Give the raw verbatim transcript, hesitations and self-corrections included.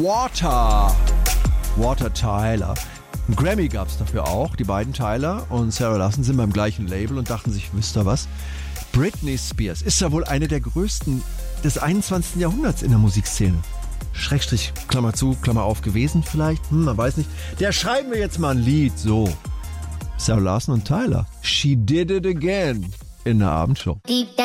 Water. Water Tyler. Ein Grammy gab es dafür auch. Die beiden Tyler und Sarah Larsson sind beim gleichen Label und dachten sich, wisst ihr was? Britney Spears ist ja wohl eine der größten des einundzwanzigsten Jahrhunderts in der Musikszene. Schrägstrich, Klammer zu, Klammer auf gewesen vielleicht, hm, man weiß nicht. Der schreiben wir jetzt mal ein Lied, so. Sarah Larsson und Tyler. She did it again in der Abendshow.